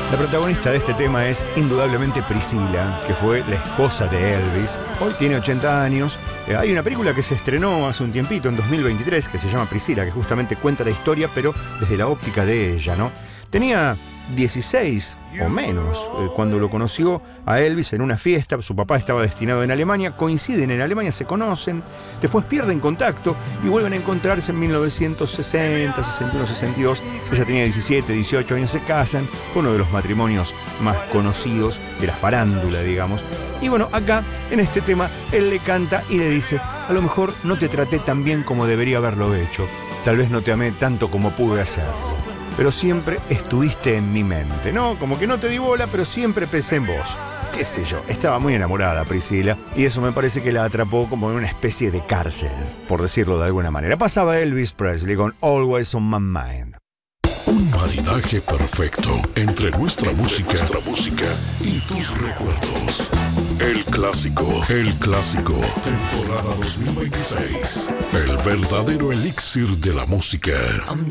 La protagonista de este tema es indudablemente Priscila, que fue la esposa de Elvis. Hoy tiene 80 años. Hay una película que se estrenó hace un tiempito, en 2023, que se llama Priscila, que justamente cuenta la historia, pero desde la óptica de ella, ¿no? Tenía 16 o menos cuando lo conoció a Elvis en una fiesta. Su papá estaba destinado en Alemania, coinciden en Alemania, se conocen, después pierden contacto y vuelven a encontrarse en 1960, 61, 62. Ella tenía 17, 18 años, se casan. Fue uno de los matrimonios más conocidos de la farándula, digamos. Y bueno, acá en este tema él le canta y le dice: a lo mejor no te traté tan bien como debería haberlo hecho, tal vez no te amé tanto como pude hacerlo, pero siempre estuviste en mi mente, ¿no? Como que no te di bola, pero siempre pensé en vos. Qué sé yo, estaba muy enamorada Priscila, y eso me parece que la atrapó como en una especie de cárcel, por decirlo de alguna manera. Pasaba Elvis Presley con Always on My Mind. Un maridaje perfecto entre nuestra música y tus recuerdos. El clásico, temporada 2026. El verdadero elixir de la música.